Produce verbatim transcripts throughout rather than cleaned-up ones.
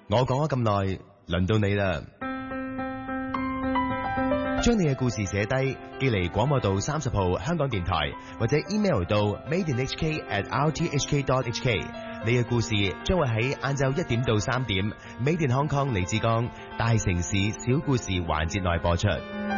我講咗咁耐，輪到你啦。將你嘅故事寫低，寄嚟廣播道三十號香港電台，或者 email 到 made in h k at r t h k dot h k。你嘅故事將會喺晏晝一點到三點 ，Made in Hong Kong 李志剛大城市小故事環節內播出。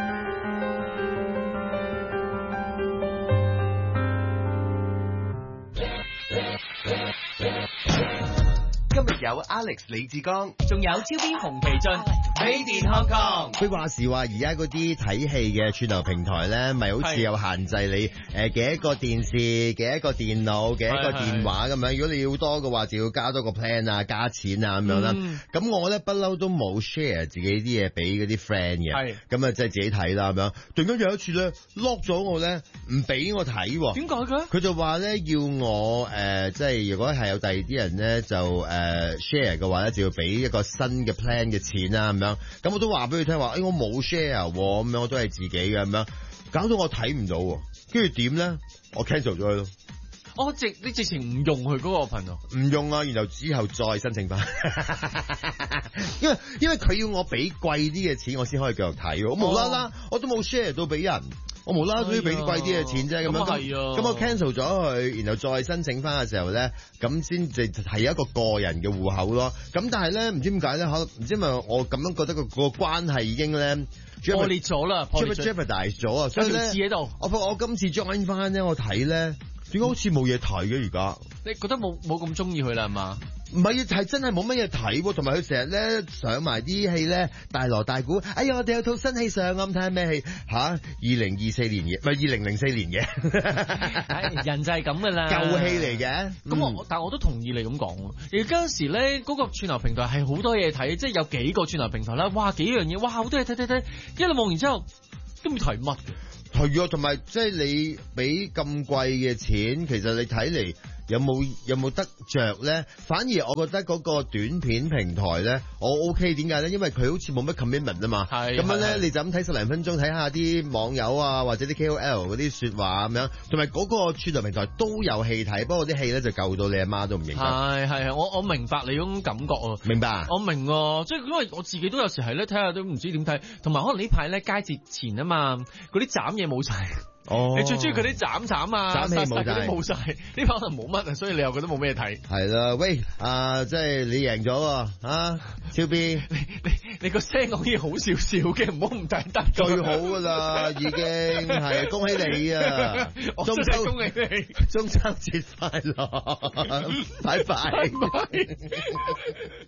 今日有 Alex 李志剛， 仲有超邊洪其俊 ，Made in Hong Kong。 佢話時話，而家嗰啲睇戲嘅串流平台咧，咪好似有限制你誒幾多個電視、幾多個電腦、幾多個電話咁樣。如果你要多嘅話，就要加多個 plan 啊、加錢啊咁樣啦。咁、嗯、我咧不嬲都冇 share 自己啲嘢俾嗰啲 friend 嘅，咁啊即係自己睇啦咁樣。突然間有一次咧 lock 咗我咧，唔俾我睇喎。點解嘅？佢就話咧要我誒、呃，即係如果係有第二啲人咧就誒。呃誒 share 嘅話咧，就要俾一個新嘅 plan 嘅錢啦，咁樣。咁我都話俾佢聽話，誒、哎、我冇 share 喎，咁樣我都係自己嘅咁樣，搞到我睇唔到，跟住點咧？我 cancel 咗佢咯。 我直你直情唔用佢嗰個頻道， 唔用啊，然後之後再申請翻，因為因為佢要我俾貴啲嘅錢，我先可以繼續睇。我無啦啦，我都冇 share 到俾人。我無啦啦都要俾貴啲嘅錢啫，咁樣咁，咁我 cancel 咗佢，然後再申請翻嘅時候咧，咁先至係一個個人嘅戶口咯。咁但係咧，唔知點解咧，可能唔知咪我咁樣覺得個個關係已經咧破裂咗啦 ，jeopardize 咗啊！所以咧，我我今次 join 翻咧，我睇咧，點解好似冇嘢睇嘅而家？ 你覺得冇冇咁中意佢啦係嘛？ 唔係，係真係冇乜嘢睇喎，同埋佢成日咧上埋啲戲咧大鑼大鼓。哎呀，我哋有套新戲上咁，睇下咩戲吓？二零二四年嘅，唔係二零零四年嘅。 人就係咁噶啦， 舊戲嚟嘅。咁、 嗯、我但係我都同意你咁講。而嗰陣時咧，嗰、那個串流平台係好多嘢睇，即係有幾個串流平台啦，哇幾樣嘢，哇好多嘢睇睇睇，一路望完之後都唔知睇乜嘅。 係啊，同埋即係你俾咁貴嘅錢，其實你睇嚟。有冇有冇得着咧？反而我覺得嗰個短片平台咧，我 OK。點解咧？因為佢好似冇乜 commitment 啊嘛。係咁樣咧，你就咁睇十零分鐘，睇下啲網友啊，或者啲 K O L 嗰啲說話咁樣。同埋嗰個串流平台都有戲睇，不過啲戲咧就舊到你阿媽都唔認得。係係係，我我明白你嗰種感覺啊。明白。我明啊，即係因為我自己都有時係咧睇下都唔知點睇，同埋可能呢排咧佳節前啊嘛，嗰啲斬嘢冇晒。哦，你最中意佢啲斬斬啊，斬戲冇晒，冇晒，呢排可能冇乜啊，所以你又覺得冇咩睇。係啦，喂，啊，即係你贏咗啊，超 B，你你你個聲可以好少少嘅，唔好唔抵得。最好噶啦，已經係恭喜你啊！中秋恭喜你，中秋節快樂，拜拜。